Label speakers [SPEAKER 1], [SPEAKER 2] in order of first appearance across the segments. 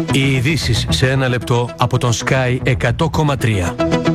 [SPEAKER 1] Οι ειδήσεις σε ένα λεπτό από τον Sky 100,3.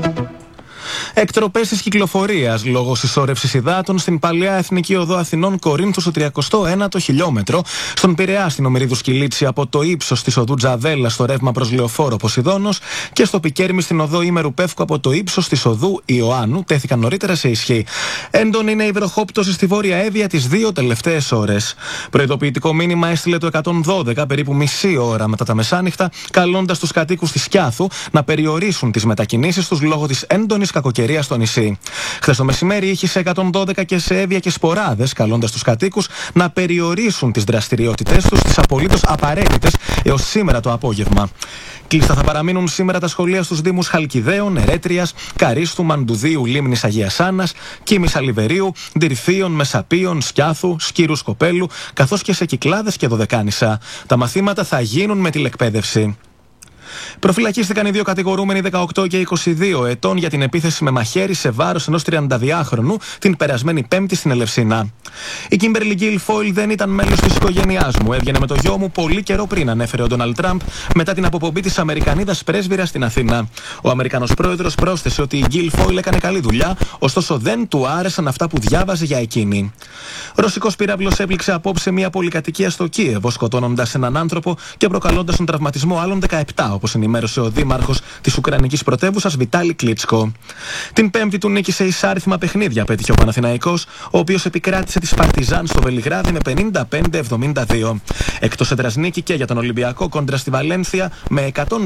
[SPEAKER 2] Εκτροπές της κυκλοφορίας λόγω συσσόρευσης υδάτων στην παλαιά Εθνική Οδό Αθηνών Κορίνθου στο 39ο χιλιόμετρο, στον Πειραιά στην Ομηρίδου Σκυλίτσι από το ύψος της οδού Τζαβέλα στο ρεύμα προς Λεωφόρο Ποσειδώνος και στο Πικέρμι στην οδό Ήμερου Πεύκου από το ύψος της οδού Ιωάννου τέθηκαν νωρίτερα σε ισχύ. Έντονη είναι η βροχόπτωση στη Βόρεια Εύβοια τις 2 τελευταίες ώρες. Προειδοποιητικό μήνυμα έστειλε το 112 περίπου μισή ώρα μετά τα μεσάνυχτα, καλώντας τους κατοίκους της Σκιάθου να περιορίσουν τις μετακινήσεις τους λόγω της έντονης κακοκαιρίας στο νησί. Χθες το μεσημέρι ήχησε 112 και σε Εύβοια και Σποράδες, καλώντας τους κατοίκους να περιορίσουν τις δραστηριότητές τους στις απολύτως απαραίτητες έως σήμερα το απόγευμα. Κλειστά θα παραμείνουν σήμερα τα σχολεία στους δήμους Χαλκιδαίων, Ερέτριας, Καρίστου, Μαντουδίου, Λίμνης Αγίας Άννας, Κίμης Αλιβερίου, Ντυρφίων, Μεσαπίων, Σκιάθου, Σκύρου Σκοπέλου, καθώς και σε Κυκλάδες και Δωδεκάνησα. Τα μαθήματα θα γίνουν με τηλεκπαίδευση. Προφυλακίστηκαν οι δύο κατηγορούμενοι 18 και 22 ετών για την επίθεση με μαχαίρι σε βάρος ενός 32χρονου την περασμένη Πέμπτη στην Ελευσίνα. Η Κίμπερλι Γκίλφοιλ δεν ήταν μέλος της οικογένειάς μου. Έβγαινε με το γιο μου πολύ καιρό πριν, ανέφερε ο Ντόναλντ Τραμπ μετά την αποπομπή της Αμερικανίδας πρέσβυρας στην Αθήνα. Ο Αμερικανός πρόεδρος πρόσθεσε ότι η Γκίλφοιλ έκανε καλή δουλειά, ωστόσο δεν του άρεσαν αυτά που διάβαζε για εκείνη. Ρωσικός πύραυλος έπληξε απόψε μια πολυκατοικία στο Κίεβο, σκοτώνοντας έναν άνθρωπο και προκαλώντας τον τραυματισμό άλλων 17, όπως ενημέρωσε ο δήμαρχος της Ουκρανικής πρωτεύουσας Βιτάλι Κλίτσκο. Την Πέμπτη του νίκησε εισάριθμα παιχνίδια, πέτυχε ο Παναθηναϊκός, ο οποίος επικράτησε τη Παρτιζάν στο Βελιγράδι με 55-72. Εκτός έδρας νίκη και για τον Ολυμπιακό κόντρα στη Βαλένθια με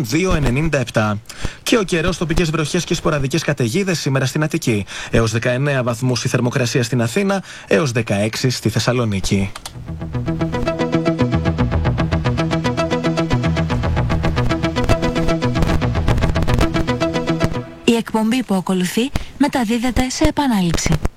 [SPEAKER 2] 102-97. Και ο καιρός, τοπικές βροχές και σποραδικές καταιγίδες σήμερα στην Αττική. Έως 19 βαθμούς η θερμοκρασία στην Αθήνα, έως 16 στη Θεσσαλονίκη.
[SPEAKER 3] Η εκπομπή που ακολουθεί μεταδίδεται σε επανάληψη.